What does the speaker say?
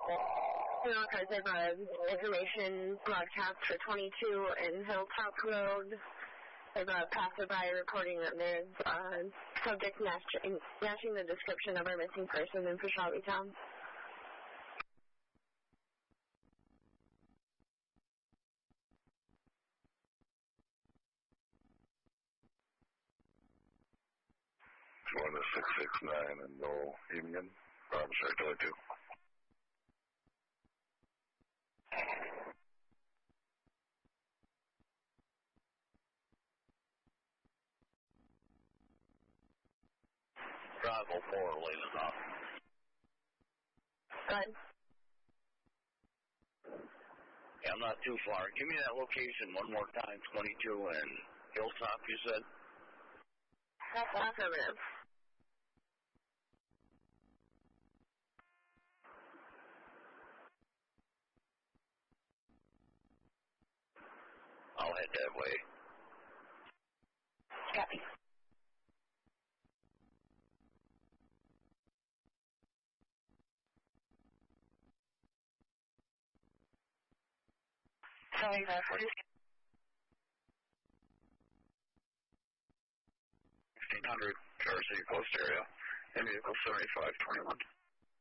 Because they've information broadcast for 22 and Hilltop Road. There's a passerby reporting that there's subject matching the description of our missing person in Fashawi Town. Going to 669 and no Union. I'm sorry, 22. Bravo 4, Leland off. Good. Yeah, I'm not too far. Give me that location one more time, 22 and Hilltop, you said? That's affirmative. I'll head that way. Copy. Sorry, 1600, Traverse City Coast area. In vehicle 7521.